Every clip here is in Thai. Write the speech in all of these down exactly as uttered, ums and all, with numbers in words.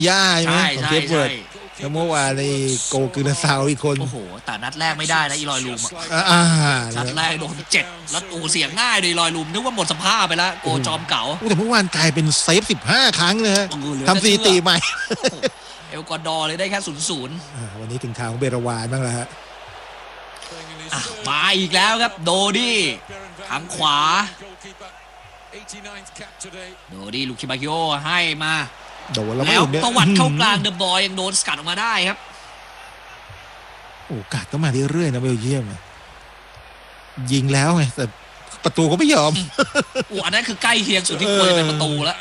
ย่าใช่ไหมของเคปเวิร์ดแล้วเมื่อวานในโกกือซาวอีกคนโอ้โหแต่นัดแรกไม่ได้นะอีลอยลูมอ่านัดแรกโดนเจ็ดแล้วโอ้เสียงง่ายเลยลอยลูมนึกว่าหมดสภาพไปแล้วโกจอมเก๋าแต่เมื่อวานกลายเป็นเซฟสิบห้าครั้งเลยทำสถิติใหม่เอลกอดอร์เลยได้แค่ศูนย์ศูนย์วันนี้ถึงข่าวของเบรวานบ้างแล้วฮะมาอีกแล้วครับโดดี้ทางขวาโดดี้ลูคิบากิโอให้มาโดนแล้วตวัดเข้ากลางเดอะบอยยังโดนสกัดออกมาได้ครับโอกาสก็มาเรื่อยๆนะเบลเยียมยิงแล้วไงแต่ประตูก็ไม่ยอมโอ้อันนั้นคือใกล้เคียงสุดที่ควรจะเป็นประตูแล้ว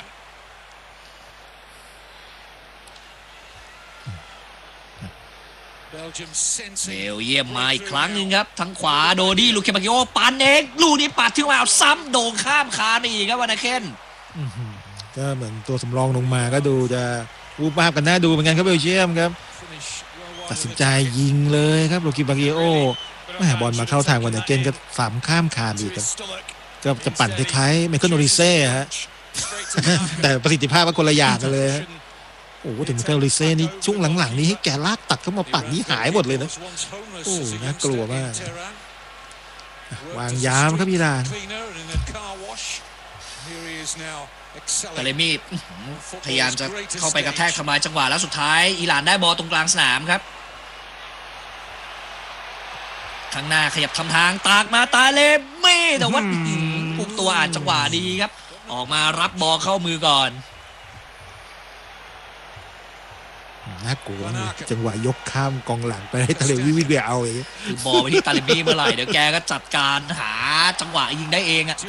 เบลเยียมมาอีกครั้งหนึ่งครับทางขวาโดดี้ลูคิบากิโอปันเองลูกนี้ปัดที่มาเอาซ้ำโด่งข้ามคานไปอีกครับวานาเคนก็เหมือนตัวสำรองลงมาก็ดูจะรูปภาพกันน่าดูเหมือนกันครับเบลเยียมครับตัดสินใจยิงเลยครับลูคิบากิโอแม่บอลมาเข้าทางวานาเคนก็สามข้ามคานอีกครับก็จะปั่นคล้ายๆไมเคิลโอริเซ่ฮะแต่ประสิทธิภาพก็คนละอย่างกันเลยโอ้ถึงไมเคิลโอริเซ่นี่ช่วงหลังๆนี้ให้แกลากตัดเข้ามาปั่นนี่หายหมดเลยนะโอ้น่ากลัวมากวางยามครับพี่ดาตาเลมีพยายามจะเข้าไปกระแทกทำลายจังหวะแล้วสุดท้ายอิหร่านได้บอลตรงกลางสนามครับข้างหน้าขยับทำทางตากมาตาเลมีแต่ว่าปุกตัวอ่านจังหวะดีครับออกมารับบอลเข้ามือก่อนน่ากลัวนะจังหวะยกข้ามกองหลังไปให้ตาเลมีวิ่งไปเอาอย่างเงี้ยบอลไปที่ตาเลมีเมื่อไหร่เดี๋ยวแกก็จัดการหาจังหวะยิงได้เองอ่ะ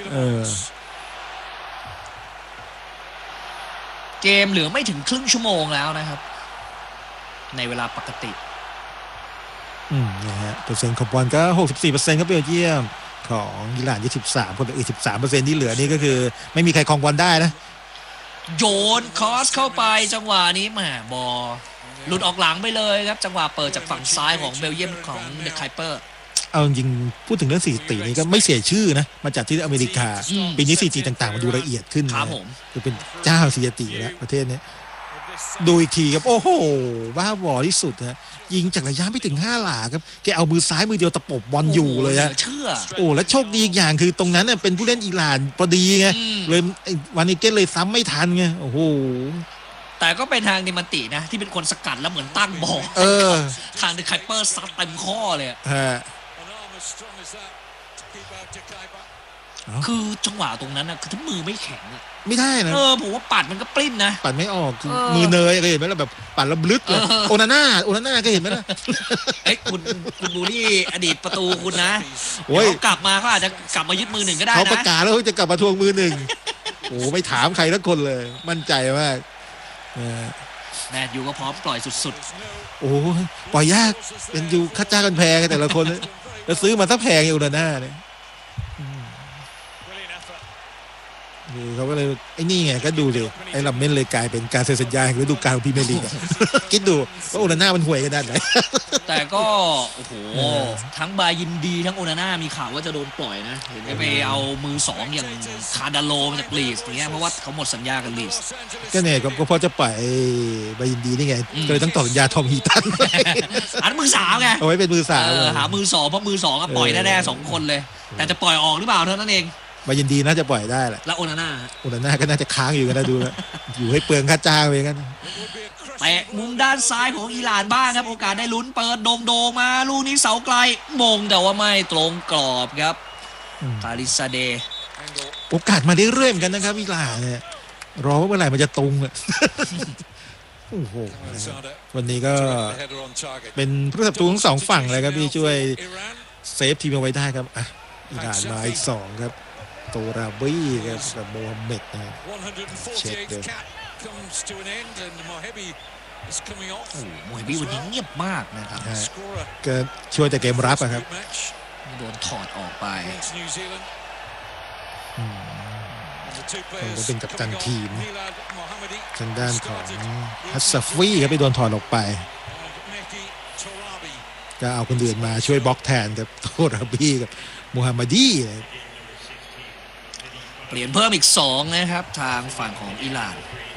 เกมเหลือไม่ถึงครึ่งชั่วโมงแล้วนะครับในเวลาปกติอืมนะฮะเปอร์เซ็นต์ของบอลก็ หกสิบสี่เปอร์เซ็นต์ ครับเบลเยียมของอิหร่านยี่สิบสามคนอีก สิบสามเปอร์เซ็นต์ ที่เหลือนี่ก็คือไม่มีใครครองบอลได้นะโยนคอสเข้าไปจังหวะนี้แหมบอลหลุดออกหลังไปเลยครับจังหวะเปิดจากฝั่งซ้ายของเบลเยียมของเดอะไคเปอร์เอาจริงพูดถึงเรื่องสถิตินี้ก็ไม่เสียชื่อนะมาจากที่อเมริกาปีนี้สถิติต่างๆมันดูละเอียดขึ้นครับผมคือเป็นเจ้าสถิติแล้วประเทศนี้ดูอีกทีครับโอ้โหบ้าบอที่สุดนะยิงจากระยะไม่ถึงห้าหลาครับแกเอามือซ้ายมือเดียวตะปบบอลอยู่เลยอะเชื่อโอ้แล้วโชคดีอีกอย่างคือตรงนั้นเป็นผู้เล่นอิหร่านพอดีไงเลยวันนี้เกตเลยซ้ำไม่ทันไงโอ้โหแต่ก็เป็นทางดิมันตินะที่เป็นคนสกัดแล้วเหมือนตั้งบอลเออทางเดอะไคเปอร์ซัดเต็มข้อเลยฮะคือจังหวะตรงนั้นนะคือถ้ามือไม่แข็งไม่ได้นะเออผมว่าปัดมันก็ปลิ้นนะปัดไม่ออกมือเนยก็เห็นไหมล่ะแบบปัดแล้วลึกเลยโอนาน่าโอนาน่าก็เห็นไหมล่ะเอ้คุณคุณบูรี่อดีตประตูคุณนะเขากลับมาเขาอาจจะกลับมายึดมือหนึ่งก็ได้นะเขาประกาศแล้วจะกลับมาทวงมือหนึ่งโอ้ไม่ถามใครทุกคนเลยมั่นใจมากแมนยูก็พร้อมปล่อยสุดๆโอ้ปล่อยยากเป็นยูค่าจ้างกันแพงแต่ละคนแล้วซื้อมาถ้าแพงอยู่โอนาน่าเนี่ยเขาก็เลยไอ้นี่ไงก็ดูเลยไอ้ลำเม่นเลยกลายเป็นการเซ็นสัญญาฤดูกาลของพรีเมียร์ลีกคิดดูว่าโอนาน่ามันห่วยขนาดไหนแต่ก็โอ้โหทั้งบายินดีทั้งโอนาน่ามีข่าวว่าจะโดนปล่อยนะเห็นจะไปเอามือสองอย่างคาร์ดาโลมาจากลีสอย่างเงี้ยเพราะว่าเขาหมดสัญญากับลีสก็เนี่ยก็พอจะปล่อยบายินดีนี่ไงก็เลยต้องต่อสัญญาทอมฮีตันอันมือสามไงเอาไว้เป็นมือสามหามือสองเพราะมือสองก็ปล่อยแน่ๆสองคนเลยแต่จะปล่อยออกหรือเปล่าเท่านั้นเองบายินดีน่าจะปล่อยได้แหละแล้วโอนาน่าโอนาน่าก็น่าจะค้างอยู่กันนะดูแล้วอยู่ให้เปลืองค่าจ้างไปกันแตะมุมด้านซ้ายของอิหร่านบ้างครับโอกาสได้ลุ้นเปิดโด่งโดมาลูกนี้เสาไกลมงแต่ว่าไม่ตรงกรอบครับคาริซาเดโอกาสมาได้เรื่อยเหมือนกันนะครับอิหร่านเนี่ยรอว่าเมื่อไหร่มันจะตรงอ่ะโอ้โหวันนี้ก็เป็นผู้ศัตรูทั้งสองฝั่งเลยครับพี่ช่วยเซฟทีมเอาไว้ได้ครับอ่ะอิหร่านมาอีกสองครับโตราบี้ครับกับโมฮัมเหม็ดนะเช็คเลยโอ้โมฮัมเหม็ดวันนี้เงียบมากนะครับก็ช่วยแต่เกมรับอะครับโดนถอดออกไปก็เป็นกัปตันทีมทางด้านของฮัสซาฟีครับไปโดนถอดออกไปก็เอาคนอื่นมาช่วยบล็อกแทนกับโตราบี้กับมูฮัมมัดีเปลี่ยนเพิ่มอีกสองนะครับทางฝั่งของอิหร่าน